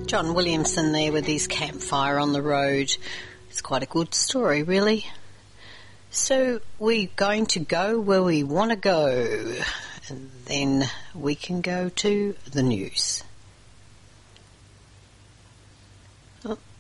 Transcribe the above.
John Williamson there with his Campfire on the Road. It's quite a good story, really. So we're going to go where we want to go, and then we can go to the news.